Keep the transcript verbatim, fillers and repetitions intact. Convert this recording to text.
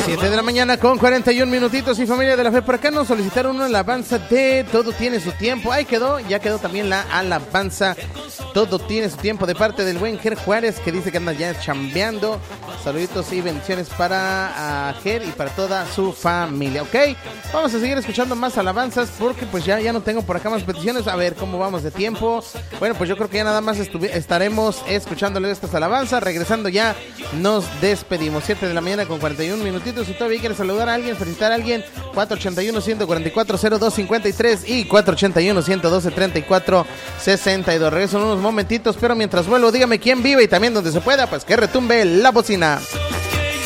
siete de la mañana con cuarenta y un minutitos y familia de la fe. Por acá nos solicitaron una alabanza de Todo tiene su tiempo. Ahí quedó, ya quedó también la alabanza Todo tiene su tiempo de parte del buen Ger Juárez, que dice que anda ya chambeando. Saluditos y bendiciones para uh, Ger y para toda su familia, ¿ok? Vamos a seguir escuchando más alabanzas porque pues ya, ya no tengo por acá más peticiones. A ver cómo vamos de tiempo. Bueno, pues yo creo que ya nada más estuvi- estaremos escuchándole estas alabanzas. Regresando ya nos despedimos. siete de la mañana con cuarenta y un minutitos. Si todavía quieres saludar a alguien, felicitar a alguien, cuatro ochenta y uno, ciento cuarenta y cuatro, cero dos cincuenta y tres y cuatro ochenta y uno, ciento doce, treinta y cuatro, sesenta y dos. Regreso en unos momentitos, pero mientras vuelo, dígame quién vive y también donde se pueda, pues que retumbe la bocina.